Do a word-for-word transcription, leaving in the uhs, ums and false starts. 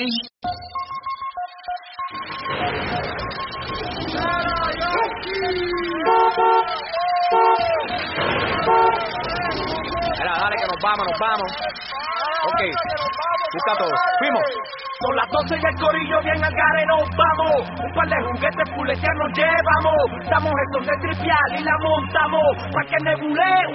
Mira, dale que nos vamos, nos vamos. Ok, busca todo. Fuimos. Con las doce y el corillo bien al gare nos vamos. Un par de juguetes fuletear nos llevamos. Damos estos de tripial y la montamos. Pa' que nebule